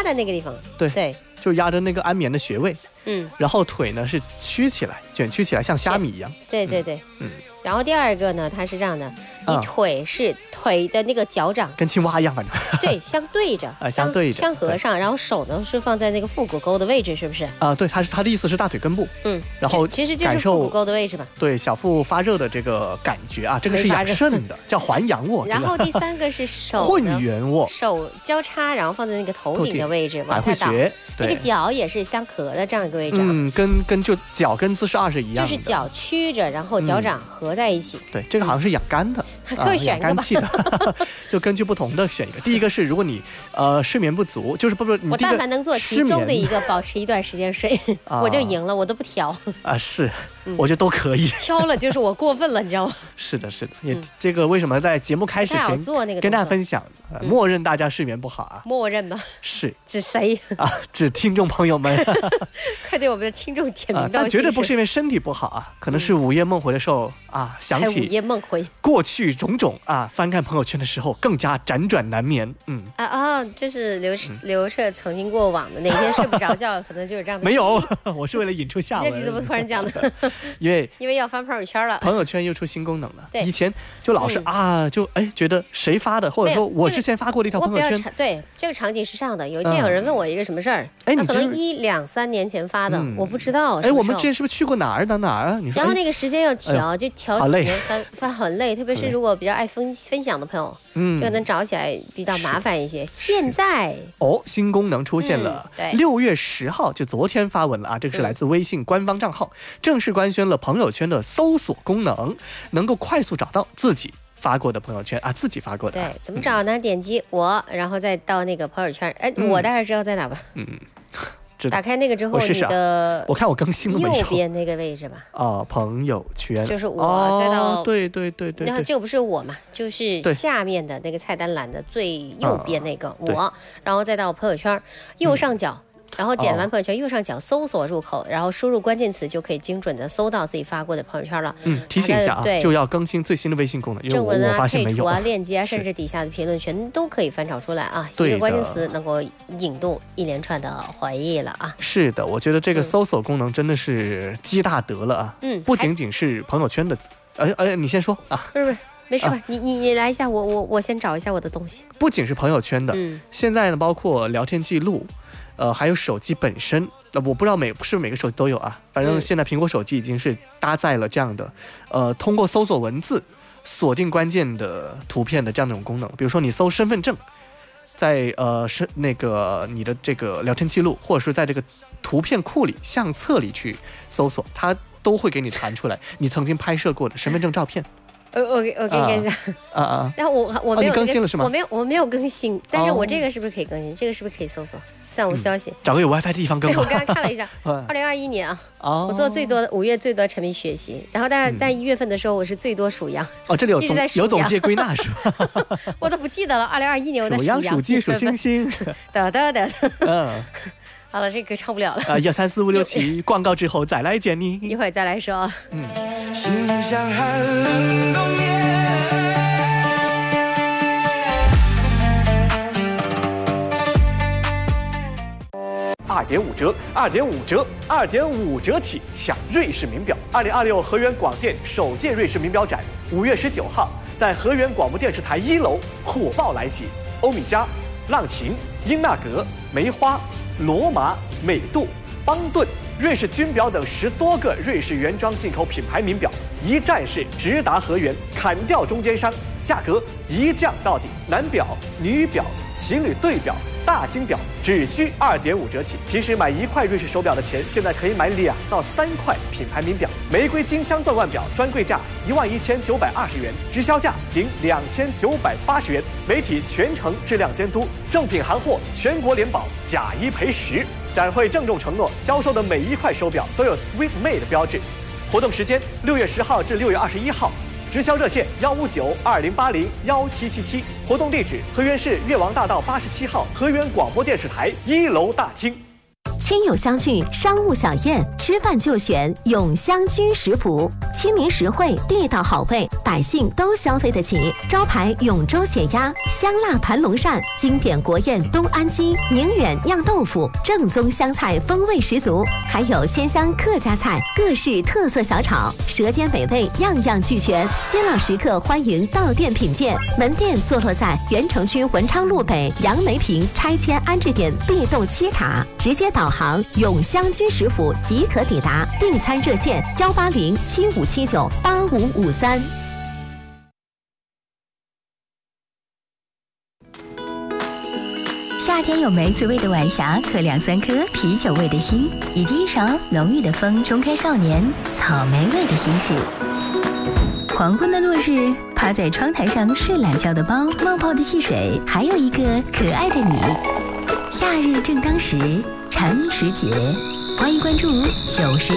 在那个地方。 对，就压着那个安眠的穴位。然后腿呢是曲起来，卷曲起来，像虾米一样。 对。然后第二个呢，它是这样的，你腿是腿的那个脚掌跟青蛙一样，反正对，相对着，相合上，然后手呢是放在那个腹股沟的位置，是不是？ 对，他的意思是大腿根部。然后其实就是腹股沟的位置吧。 对，小腹发热的这个感觉啊，这个是养肾的，叫还阳卧。 然后第三个是手混元卧， 手交叉，然后放在那个头顶的位置，往下倒。那个脚也是相合的这样一个位置。 跟就脚跟姿势2是一样的， 就是脚曲着，然后脚掌合在一起。 对，这个好像是养肝的， 可以选一个吧。 养肝气的，就根据不同的选一个。第一个是如果你睡眠不足，就是不， 我但凡能做其中的一个，保持一段时间睡，我就赢了，我都不挑是，我觉得都可以。 挑了就是我过分了，你知道吗？ 是的，也这个为什么在节目开始前跟大家分享，默认大家睡眠不好啊？ 默认吧？ 是指谁啊？指听众朋友们， 快对我们的听众点名道姓。 但绝对不是因为身体不好啊，可能是午夜梦回的时候想起午夜梦回过去种种翻看朋友圈的时候更加辗转难眠。 这是刘彻曾经过往的，哪天睡不着觉，可能就是这样的。 没有，我是为了引出下文。 那你怎么突然讲的？ 因为要翻朋友圈了， 朋友圈又出新功能了。 对， 以前就老是觉得谁发的，或者说我之前发过的一条朋友圈。 对，这个场景是这样的。有一天有人问我一个什么事儿，他可能1、2、3年前发的，我不知道。 我们之前是不是去过哪儿啊？你说。 然后那个时间要调，就调几年翻很累，特别是如果比较爱分享的朋友，就可能找起来比较麻烦一些。现在新功能出现了，6月10号就昨天发文了这个是来自微信官方账号，正式官宣了朋友圈的搜索功能，能够快速找到自己发过的朋友圈自己发过的。 对，怎么找呢？点击我，然后再到那个朋友圈。我大概知道在哪吧？打开那个之后，你的我看我更新了没有？ 右边那个位置吧。 朋友圈就是我，再到对。 然后这个不是我嘛，就是下面的那个菜单栏的最右边那个我，然后再到朋友圈右上角。然后点完朋友圈右上角搜索入口，然后输入关键词就可以精准的搜到自己发过的朋友圈了。 提醒一下就要更新最新的微信功能，因为我发现没有。 配图链接甚至底下的评论全都可以翻找出来一个关键词能够引动一连串的回忆了是的，我觉得这个搜索功能真的是积大德了不仅仅是朋友圈的。你先说不是。没事吧？你来一下，我先找一下我的东西。 不仅是朋友圈的，现在呢，包括聊天记录，还有手机本身。我不知道是不是每个手机都有反正现在苹果手机已经是搭载了这样的，通过搜索文字锁定关键的图片的这样的一种功能。比如说你搜身份证，在那个你的这个聊天记录，或者是在这个图片库里、相册里去搜索，它都会给你弹出来你曾经拍摄过的身份证照片。 我给你看一下然后我没有更新了是吗？ 我没有更新，但是我这个是不是可以更新？这个是不是可以搜索暂无消息？ 找个有 WiFi 的地方更新。 我刚刚看了一下，2021年我做最多5月最多沉迷学习，然后但1月份的时候我是最多数羊。 这里有总结归纳是吧？ 我都不记得了。2021年我在数羊、数鸡、数星星。 好了，这个唱不了了。 1、2、3、4、5、6、7，广告之后再来见你。 一会儿再来说。 心像寒冷冬夜。 2.5折，2.5折，2.5折起抢瑞士名表。2026河源广电首届瑞士名表展5月19号在河源广播电视台1楼火爆来袭，欧米茄、浪琴、英纳格、梅花、罗马、美度、邦顿、瑞士军表等10多个瑞士原装进口品牌名表，一站式直达河源，砍掉中间商，价格一降到底。男表、女表、情侣对表、大金表只需2.5折起。平时买1块瑞士手表的钱，现在可以买2到3块品牌名表。玫瑰金镶钻腕表专柜价11920元，直销价仅2980元。媒体全程质量监督，正品行货全国联保，假1赔10。展会郑重承诺，销售的每1块手表都有 Sweet Made 标志。活动时间6月10号至6月21号。直销热线15920801777，活动地址河源市越王大道87号河源广播电视台1楼大厅。 亲友相聚，商务小宴，吃饭就选永香居食府，亲民实惠，地道好味，百姓都消费得起。招牌永州血鸭、香辣盘龙鳝，经典国宴东安鸡、宁远酿豆腐，正宗湘菜风味十足，还有鲜香客家菜，各式特色小炒，舌尖美味样样俱全。新老食客欢迎到店品鉴。门店坐落在原城区文昌路北杨梅坪拆迁安置点 B 栋7卡，直接导航永香居食府即可抵达。订餐热线18075798553。 夏天有梅子味的晚霞和2-3颗啤酒味的心，以及一勺浓郁的风冲开少年草莓味的心事。黄昏的落日，趴在窗台上睡懒觉的猫，冒泡的汽水，还有一个可爱的你。夏日正当时，蝉时节，欢迎关注91